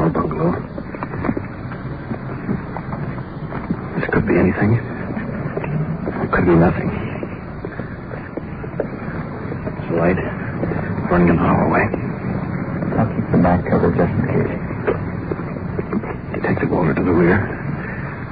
small bungalow. This could be anything. It could be nothing. There's a light burning in the hallway. I'll keep the back covered just in case. Detective Walter to the rear.